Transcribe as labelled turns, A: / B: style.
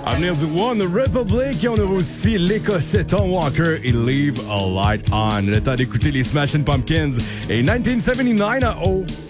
A: À venir du One Republic, on aura aussi l'Écossais Tom Walker et Leave a Light On. Le temps d'écouter les Smashing Pumpkins et 1979 à O.